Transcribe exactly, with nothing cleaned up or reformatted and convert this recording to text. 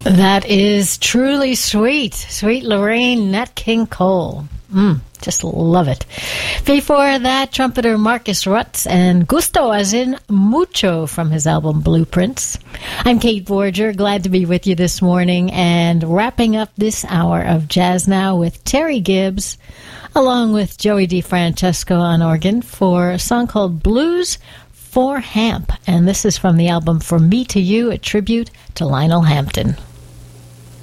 That is truly sweet. Sweet Lorraine Nat King Cole. Mm, just love it. Before that, trumpeter Marcus Rutz and Gusto as in Mucho from his album Blueprints. I'm Kate Borger, glad to be with you this morning and wrapping up this hour of Jazz Now with Terry Gibbs along with Joey DeFrancesco on organ for a song called Blues for Hamp. And this is from the album From Me to You, a tribute to Lionel Hampton.